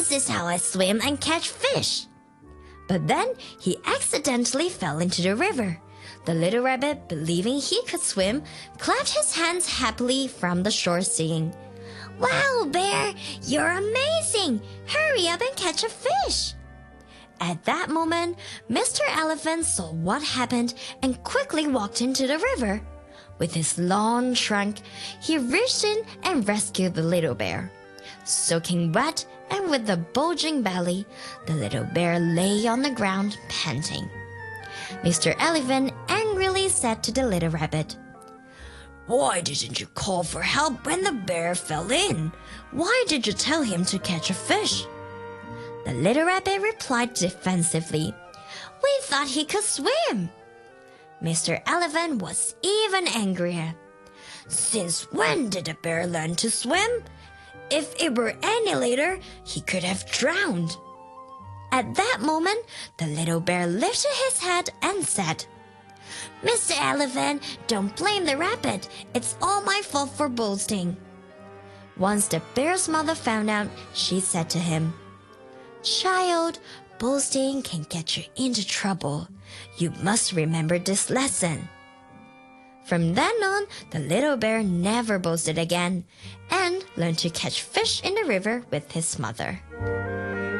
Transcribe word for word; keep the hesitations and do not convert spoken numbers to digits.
This is how I swim and catch fish." But then he accidentally fell into the river. The little rabbit, believing he could swim, clapped his hands happily from the shore, singing, "Wow, Bear, you're amazing! Hurry up and catch a fish!" At that moment, Mister Elephant saw what happened and quickly walked into the river. With his long trunk, he reached in and rescued the little bear. Soaking wet and with a bulging belly, the little bear lay on the ground, panting. Mister Elephant angrily said to the little rabbit, "Why didn't you call for help when the bear fell in? Why did you tell him to catch a fish?" The little rabbit replied defensively, "We thought he could swim." Mister Elephant was even angrier. "Since when did the bear learn to swim? If it were any later, he could have drowned." At that moment, the little bear lifted his head and said, "Mister Elephant, don't blame the rabbit. It's all my fault for boasting." Once the bear's mother found out, she said to him, "Child, boasting can get you into trouble. You must remember this lesson." From then on, the little bear never boasted again and learned to catch fish in the river with his mother.